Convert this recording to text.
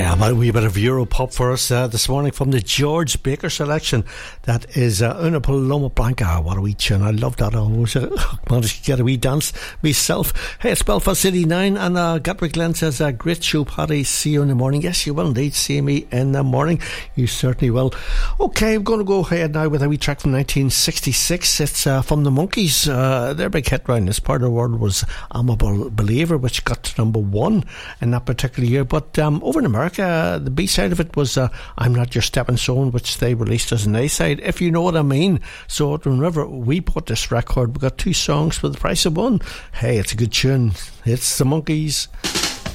A wee bit of Europop for us this morning from the George Baker selection. That is Una Paloma Blanca. What a wee tune. I love that. I always managed to get a wee dance myself. Hey, it's Belfast City 9 and Gatwick Glen says great show, Paddy. See you in the morning. Yes, you will indeed see me in the morning. You certainly will. Okay, I'm going to go ahead now with a wee track from 1966. It's from the Monkees. Their big hit round this part of the world was I'm a Believer, which got to number 1 in that particular year. But over in America, the B-side of it was I'm Not Your Stepping Stone, which they released as an A-side, if you know what I mean. So whenever we bought this record, we got 2 songs for the price of 1. Hey, it's a good tune. It's the Monkees.